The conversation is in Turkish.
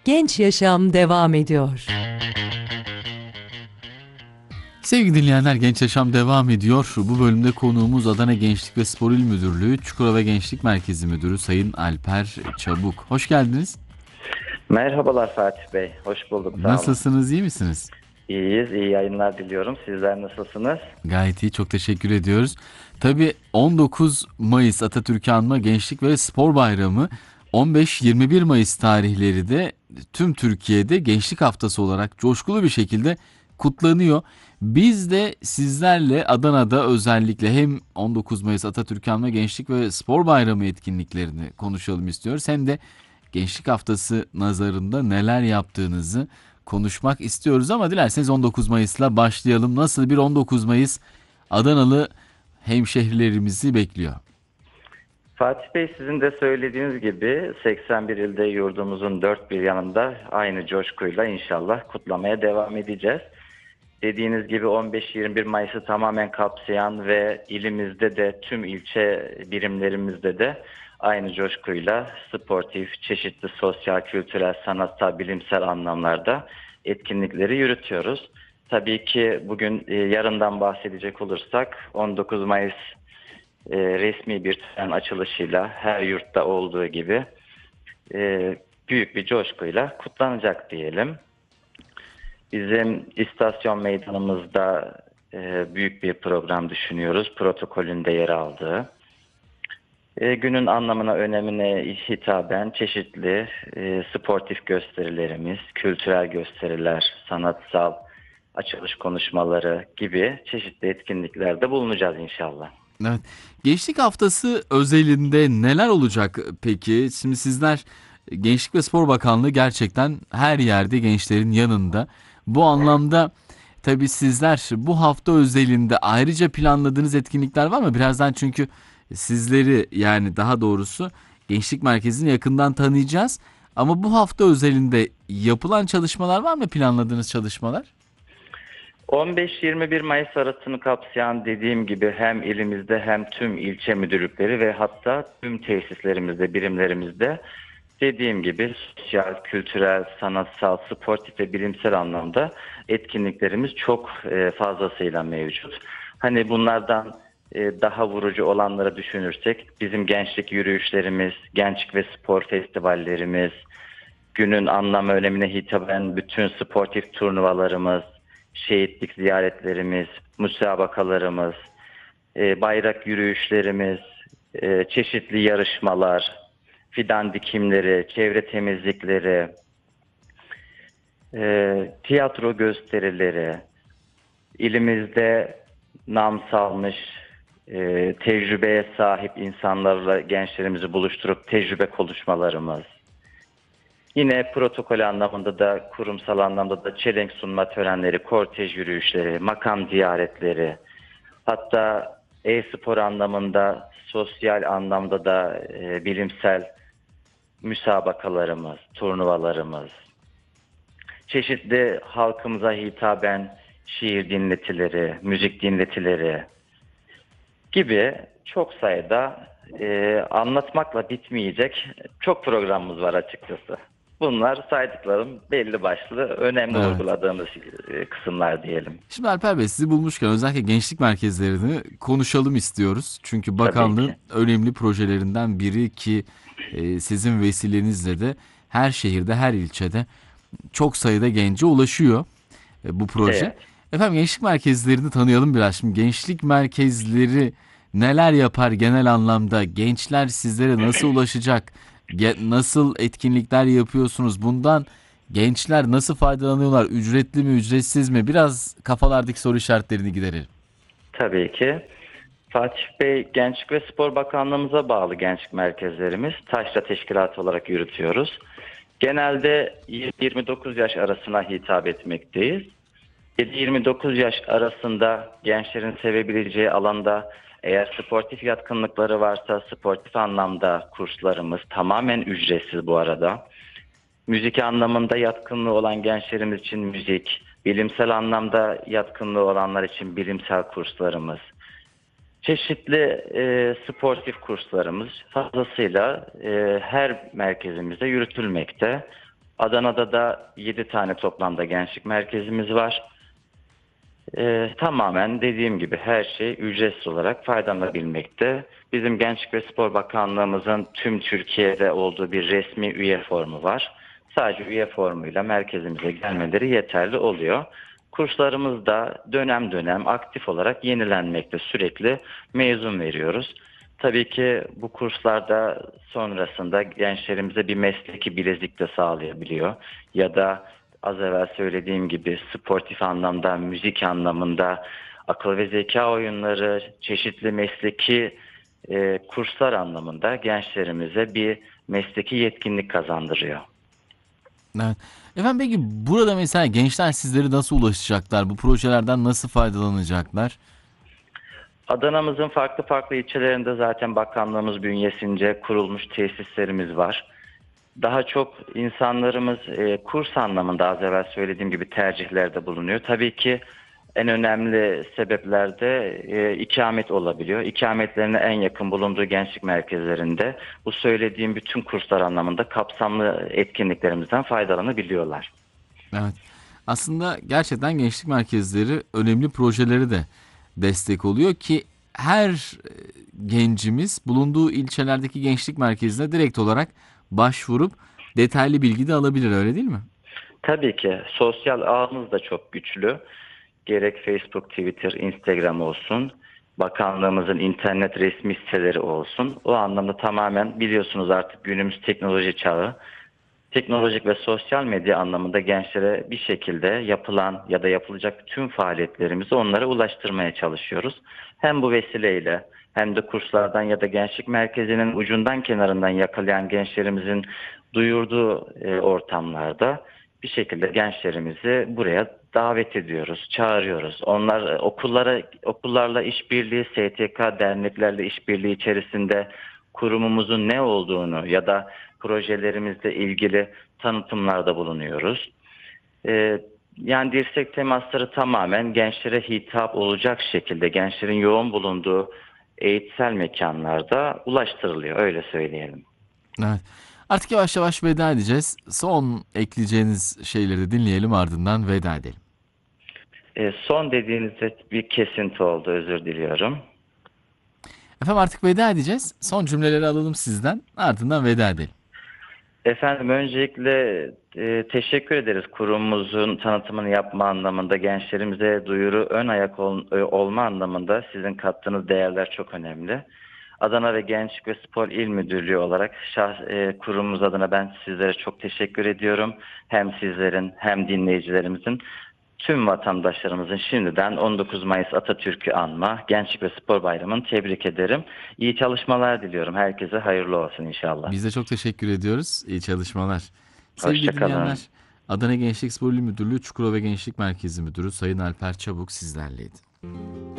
Genç Yaşam devam ediyor. Sevgili dinleyenler, Genç Yaşam devam ediyor. Bu bölümde konuğumuz Adana Gençlik ve Spor İl Müdürlüğü Çukurova Gençlik Merkezi Müdürü Sayın Alper Çabuk. Hoş geldiniz. Merhabalar Fatih Bey. Hoş bulduk. Sağ olun. Nasılsınız, iyi misiniz? İyiyiz. İyi yayınlar diliyorum. Sizler nasılsınız? Gayet iyi, çok teşekkür ediyoruz. Tabii 19 Mayıs Atatürk'ü anma Gençlik ve Spor Bayramı, 15-21 Mayıs tarihleri de tüm Türkiye'de Gençlik Haftası olarak coşkulu bir şekilde kutlanıyor. Biz de sizlerle Adana'da özellikle hem 19 Mayıs Atatürk'ü anma Gençlik ve Spor Bayramı etkinliklerini konuşalım istiyoruz. Hem de Gençlik Haftası nazarında neler yaptığınızı konuşmak istiyoruz ama dilerseniz 19 Mayıs'la başlayalım. Nasıl bir 19 Mayıs Adanalı hemşehrilerimizi bekliyor? Fatih Bey, sizin de söylediğiniz gibi 81 ilde yurdumuzun dört bir yanında aynı coşkuyla inşallah kutlamaya devam edeceğiz. Dediğiniz gibi 15-21 Mayıs'ı tamamen kapsayan ve ilimizde de tüm ilçe birimlerimizde de aynı coşkuyla sportif, çeşitli sosyal, kültürel, sanatsal, bilimsel anlamlarda etkinlikleri yürütüyoruz. Tabii ki bugün yarından bahsedecek olursak 19 Mayıs resmi bir tören açılışıyla her yurtta olduğu gibi büyük bir coşkuyla kutlanacak diyelim. Bizim istasyon meydanımızda büyük bir program düşünüyoruz. Protokolünde yer aldığı. Günün anlamına, önemine hitaben çeşitli sportif gösterilerimiz, kültürel gösteriler, sanatsal açılış konuşmaları gibi çeşitli etkinliklerde bulunacağız inşallah. Evet. Gençlik Haftası özelinde neler olacak peki? Şimdi sizler, Gençlik ve Spor Bakanlığı gerçekten her yerde gençlerin yanında. Bu anlamda tabii sizler bu hafta özelinde ayrıca planladığınız etkinlikler var mı? Birazdan çünkü sizleri, yani daha doğrusu Gençlik Merkezi'ni yakından tanıyacağız. Ama bu hafta özelinde yapılan çalışmalar var mı, planladığınız çalışmalar? 15-21 Mayıs arasını kapsayan, dediğim gibi, hem ilimizde hem tüm ilçe müdürlükleri ve hatta tüm tesislerimizde, birimlerimizde dediğim gibi sosyal, kültürel, sanatsal, sportif ve bilimsel anlamda etkinliklerimiz çok fazlasıyla mevcut. Hani bunlardan daha vurucu olanları düşünürsek bizim gençlik yürüyüşlerimiz, gençlik ve spor festivallerimiz, günün anlam önemine hitaben bütün sportif turnuvalarımız, şehitlik ziyaretlerimiz, müsabakalarımız, bayrak yürüyüşlerimiz, çeşitli yarışmalar, fidan dikimleri, çevre temizlikleri, tiyatro gösterileri, ilimizde nam salmış, tecrübeye sahip insanlarla gençlerimizi buluşturup tecrübe konuşmalarımız, yine protokol anlamında da kurumsal anlamda da çelenk sunma törenleri, kortej yürüyüşleri, makam ziyaretleri, hatta e-spor anlamında, sosyal anlamda da bilimsel müsabakalarımız, turnuvalarımız, çeşitli halkımıza hitaben şiir dinletileri, müzik dinletileri gibi çok sayıda anlatmakla bitmeyecek çok programımız var açıkçası. Bunlar saydıklarım belli başlı önemli Evet. vurguladığımız kısımlar diyelim. Şimdi Alper Bey, sizi bulmuşken özellikle gençlik merkezlerini konuşalım istiyoruz. Çünkü Tabii bakanlığın ki. önemli projelerinden biri ki sizin vesilenizle de her şehirde, her ilçede çok sayıda gence ulaşıyor bu proje. Evet. Efendim, gençlik merkezlerini tanıyalım biraz. Şimdi gençlik merkezleri neler yapar genel anlamda? Gençler sizlere nasıl ulaşacak? Nasıl etkinlikler yapıyorsunuz? Bundan gençler nasıl faydalanıyorlar? Ücretli mi, ücretsiz mi? Biraz kafalardaki soru işaretlerini giderelim. Tabii ki. Fatih Bey, Gençlik ve Spor Bakanlığımıza bağlı gençlik merkezlerimiz taşra teşkilatı olarak yürütüyoruz. Genelde 29 yaş arasına hitap etmekteyiz. 7-29 yaş arasında gençlerin sevebileceği alanda eğer sportif yatkınlıkları varsa sportif anlamda kurslarımız tamamen ücretsiz bu arada. Müzik anlamında yatkınlığı olan gençlerimiz için müzik, bilimsel anlamda yatkınlığı olanlar için bilimsel kurslarımız, çeşitli sportif kurslarımız fazlasıyla her merkezimizde yürütülmekte. Adana'da da 7 tane toplamda gençlik merkezimiz var. Tamamen dediğim gibi her şey ücretsiz olarak faydalanabilmekte. Bizim Gençlik ve Spor Bakanlığımızın tüm Türkiye'de olduğu bir resmi üye formu var. Sadece üye formuyla merkezimize gelmeleri yeterli oluyor. Kurslarımız da dönem dönem aktif olarak yenilenmekte, sürekli mezun veriyoruz. Tabii ki bu kurslarda sonrasında gençlerimize bir mesleki bilezik de sağlayabiliyor. Ya da az evvel söylediğim gibi sportif anlamda, müzik anlamında, akıl ve zeka oyunları, çeşitli mesleki kurslar anlamında gençlerimize bir mesleki yetkinlik kazandırıyor. Evet. Efendim peki burada mesela gençler sizlere nasıl ulaşacaklar? Bu projelerden nasıl faydalanacaklar? Adana'mızın farklı farklı ilçelerinde zaten bakanlığımız bünyesince kurulmuş tesislerimiz var. Daha çok insanlarımız kurs anlamında az evvel söylediğim gibi tercihlerde bulunuyor. Tabii ki en önemli sebepler de ikamet olabiliyor. İkametlerine en yakın bulunduğu gençlik merkezlerinde bu söylediğim bütün kurslar anlamında kapsamlı etkinliklerimizden faydalanabiliyorlar. Evet. Aslında gerçekten gençlik merkezleri önemli projeleri de destek oluyor ki her gencimiz bulunduğu ilçelerdeki gençlik merkezine direkt olarak başvurup detaylı bilgi de alabilir, öyle değil mi? Tabii ki sosyal ağımız da çok güçlü. Gerek Facebook, Twitter, Instagram olsun, bakanlığımızın internet resmi siteleri olsun. O anlamda tamamen biliyorsunuz artık günümüz teknoloji çağı. Teknolojik ve sosyal medya anlamında gençlere bir şekilde yapılan ya da yapılacak tüm faaliyetlerimizi onlara ulaştırmaya çalışıyoruz. Hem bu vesileyle hem de kurslardan ya da gençlik merkezinin ucundan kenarından yakalayan gençlerimizin duyurduğu ortamlarda bir şekilde gençlerimizi buraya davet ediyoruz, çağırıyoruz. Onlar okullarla işbirliği, STK derneklerle işbirliği içerisinde kurumumuzun ne olduğunu ya da projelerimizle ilgili tanıtımlarda bulunuyoruz. Yani dirsek temasları tamamen gençlere hitap olacak şekilde gençlerin yoğun bulunduğu eğitsel mekanlarda ulaştırılıyor, öyle söyleyelim. Evet. Artık yavaş yavaş veda edeceğiz. Son ekleyeceğiniz şeyleri de dinleyelim, ardından veda edelim. Son dediğinizde bir kesinti oldu, özür diliyorum. Efendim artık veda edeceğiz. Son cümleleri alalım sizden, ardından veda edelim. Efendim öncelikle teşekkür ederiz kurumumuzun tanıtımını yapma anlamında, gençlerimize duyuru ön ayak olma anlamında sizin kattığınız değerler çok önemli. Adana ve Gençlik ve Spor İl Müdürlüğü olarak kurumumuz adına ben sizlere çok teşekkür ediyorum. Hem sizlerin hem dinleyicilerimizin, tüm vatandaşlarımızın şimdiden 19 Mayıs Atatürk'ü anma Gençlik ve Spor Bayramı'nı tebrik ederim. İyi çalışmalar diliyorum. Herkese hayırlı olsun inşallah. Biz de çok teşekkür ediyoruz. İyi çalışmalar. Sevgili Hoşça dinleyenler, kalın. Adana Gençlik Spor İl Müdürlüğü Çukurova Gençlik Merkezi Müdürü Sayın Alper Çabuk sizlerleydi.